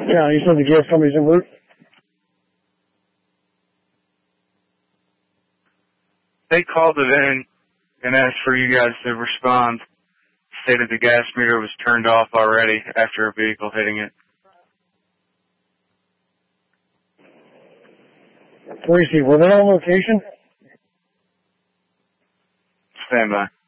Yeah, you said the gas company's en route? They called it in and asked for you guys to respond. Stated the gas meter was turned off already after a vehicle hitting it. 3C, were they on location? Stand by.